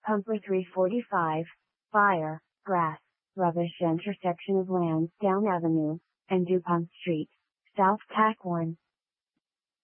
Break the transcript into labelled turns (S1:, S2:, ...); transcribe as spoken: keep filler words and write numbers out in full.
S1: Pumper three forty-five, Fire, Grass, Rubbish intersection of Lansdowne Avenue and DuPont Street, South Tack one.